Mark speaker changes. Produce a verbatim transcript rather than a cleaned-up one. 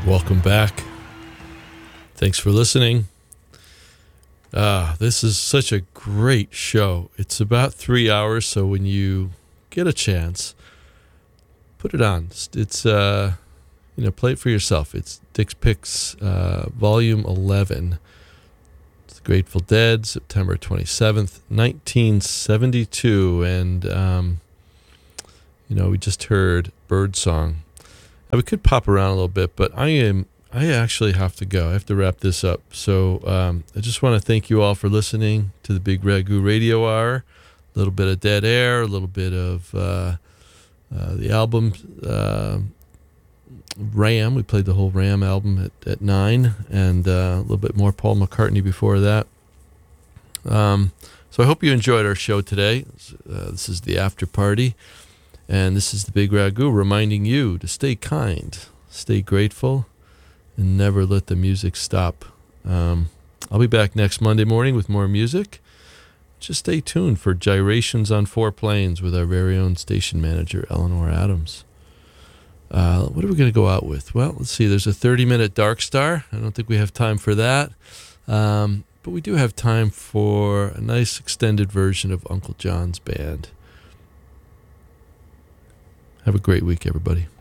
Speaker 1: Welcome back. Thanks for listening. Uh, this is such a great show. It's about three hours, so when you get a chance, put it on. It's, it's uh, you know, play it for yourself. It's Dick's Picks, uh, Volume eleven. It's the Grateful Dead, September twenty-seventh, nineteen seventy-two. And, um, you know, we just heard Birdsong. We could pop around a little bit, but I am I actually have to go. I have to wrap this up. So um, I just want to thank you all for listening to the Big Ragu Radio Hour. A little bit of Dead Air, a little bit of uh, uh, the album uh, Ram. We played the whole Ram album at, at nine, and uh, a little bit more Paul McCartney before that. Um, so I hope you enjoyed our show today. Uh, this is the after party. And this is the Big Ragu reminding you to stay kind, stay grateful, and never let the music stop. Um, I'll be back next Monday morning with more music. Just stay tuned for Gyrations on Four Planes with our very own station manager, Eleanor Adams. Uh, what are we going to go out with? Well, let's see. There's a thirty-minute Dark Star. I don't think we have time for that. Um, but we do have time for a nice extended version of Uncle John's Band. Have a great week, everybody.